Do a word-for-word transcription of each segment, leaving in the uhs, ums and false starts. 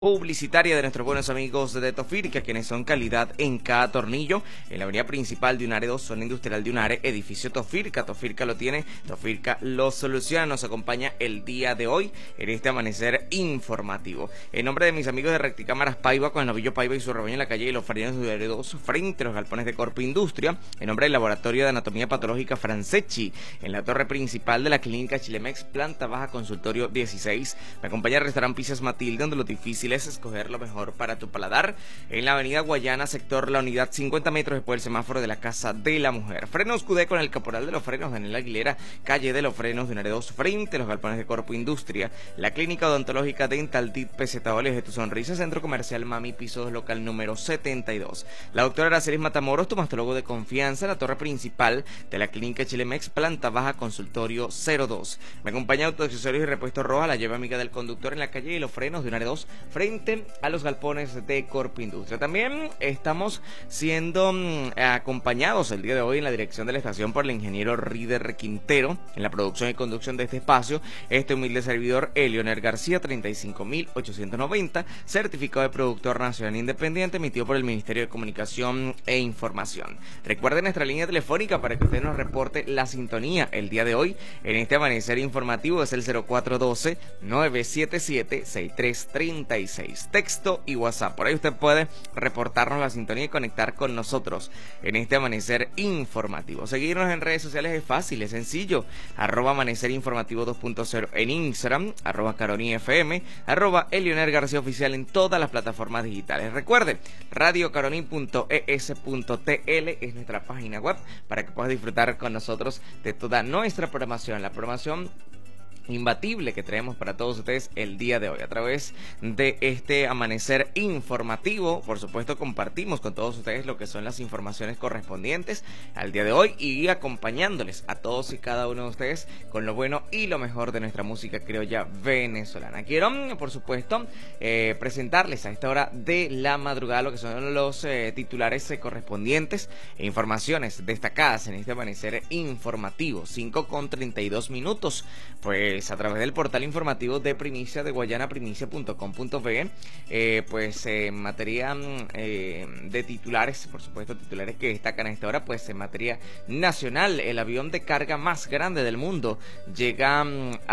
Publicitaria de nuestros buenos amigos de Tofirca, quienes son calidad en cada tornillo. En la avenida principal de Unare dos, zona industrial de Unare, edificio Tofirca. Tofirca lo tiene, Tofirca lo soluciona. Nos acompaña el día de hoy en este amanecer informativo. En nombre de mis amigos de Recticámaras Paiva, con el novillo Paiva y su rebaño en la calle y los farinos de Unare dos, frente a los galpones de Corpo Industria. En nombre del Laboratorio de Anatomía Patológica Franceschi, en la torre principal de la clínica Chilemex, planta baja, consultorio dieciséis. Me acompaña el restaurante Pizzas Matilde, donde lo difícil es escoger lo mejor para tu paladar. En la avenida Guayana, sector La Unidad, cincuenta metros después del semáforo de la Casa de la Mujer. Frenos Q D con el caporal de los frenos, Daniel Aguilera, calle de los frenos de Unare dos, frente a los galpones de Corpo Industria. La clínica odontológica Dental Dit P Z Óleos de tu sonrisa, centro comercial Mami, piso dos, local número setenta y dos. La doctora Aracelis Matamoros, tu mastólogo de confianza, la torre principal de la clínica Chilemex, planta baja, consultorio cero dos. Me acompaña Autoaccesorios y Repuesto Roja, la lleva amiga del conductor, en la calle de los frenos de Unare dos, frente a los galpones de Corpo Industria. También estamos siendo mm, acompañados el día de hoy en la dirección de la estación por el ingeniero Rider Quintero, en la producción y conducción de este espacio, este humilde servidor Elioner García, treinta y cinco mil ochocientos noventa, certificado de productor nacional independiente, emitido por el Ministerio de Comunicación e Información. Recuerden nuestra línea telefónica para que usted nos reporte la sintonía el día de hoy en este amanecer informativo, es el cero cuatro uno dos, nueve siete siete, seis tres tres seis. Texto y WhatsApp. Por ahí usted puede reportarnos la sintonía y conectar con nosotros en este amanecer informativo. Seguirnos en redes sociales es fácil, es sencillo. Arroba amanecer informativo dos punto cero en Instagram, arroba Caroni F M, arroba Elioner García Oficial en todas las plataformas digitales. Recuerde, radio caroni punto e s punto t l es nuestra página web para que puedas disfrutar con nosotros de toda nuestra programación. La programación imbatible que traemos para todos ustedes el día de hoy a través de este amanecer informativo. Por supuesto, compartimos con todos ustedes lo que son las informaciones correspondientes al día de hoy y acompañándoles a todos y cada uno de ustedes con lo bueno y lo mejor de nuestra música criolla venezolana. Quiero, por supuesto, eh, presentarles a esta hora de la madrugada lo que son los eh, titulares eh, correspondientes e informaciones destacadas en este amanecer informativo. Cinco con treinta y dos minutos, pues a través del portal informativo de Primicia de Guayana, primicia punto com punto be, eh, pues en eh, materia eh, de titulares, por supuesto titulares que destacan a esta hora, pues en materia nacional, el avión de carga más grande del mundo llega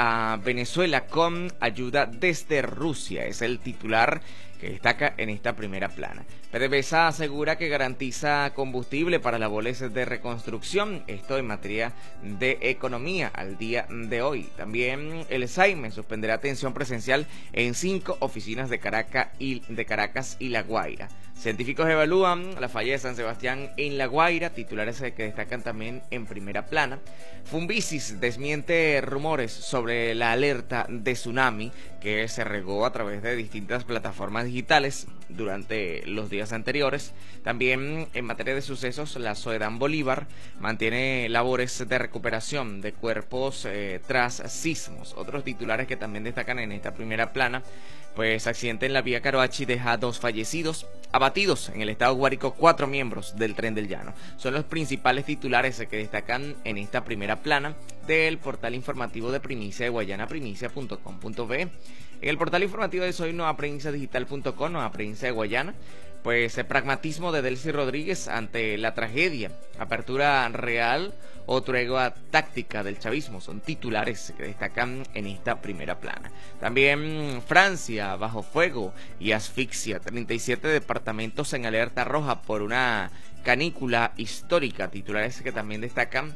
a Venezuela con ayuda desde Rusia, es el titular que destaca en esta primera plana. PDVSA asegura que garantiza combustible para labores de reconstrucción, esto en materia de economía al día de hoy. También el SAIME suspenderá atención presencial en cinco oficinas de Caracas y, de Caracas y La Guaira. Científicos evalúan la falla de San Sebastián en La Guaira, titulares que destacan también en primera plana. Fumbicis desmiente rumores sobre la alerta de tsunami que se regó a través de distintas plataformas digitales durante los días anteriores. También en materia de sucesos, la Soedán Bolívar mantiene labores de recuperación de cuerpos eh, tras sismos. Otros titulares que también destacan en esta primera plana, pues accidente en la vía Caroachi deja dos fallecidos, abatidos en el estado Guárico cuatro miembros del Tren del Llano. Son los principales titulares que destacan en esta primera plana del portal informativo de Primicia de Guayana, primicia punto com punto be. En el portal informativo de Soy Nueva Prensa Digital punto com, Nueva Prensa de Guayana, pues el pragmatismo de Delcy Rodríguez ante la tragedia, apertura real o tregua táctica del chavismo, son titulares que destacan en esta primera plana. También Francia bajo fuego y asfixia, treinta y siete departamentos en alerta roja por una canícula histórica, titulares que también destacan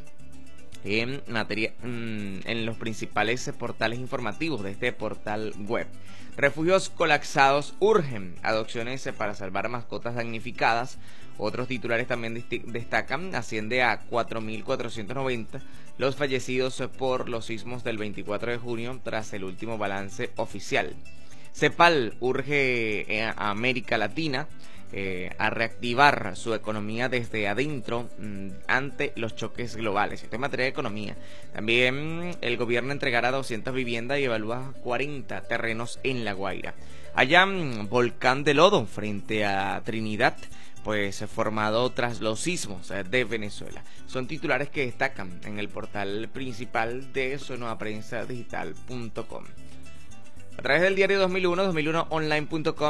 en materia en los principales portales informativos de este portal web. Refugios colapsados urgen adopciones para salvar mascotas damnificadas. Otros titulares también destacan, asciende a cuatro mil cuatrocientos noventa los fallecidos por los sismos del veinticuatro de junio tras el último balance oficial. CEPAL urge a América Latina Eh, a reactivar su economía desde adentro mmm, ante los choques globales. Esto en materia de economía. También el gobierno entregará doscientas viviendas y evalúa cuarenta terrenos en La Guaira. Allá, mmm, volcán de lodo frente a Trinidad, pues formado tras los sismos de Venezuela. Son titulares que destacan en el portal principal de su nueva prensa digital punto com. A través del diario dos mil uno, dos mil uno online punto com,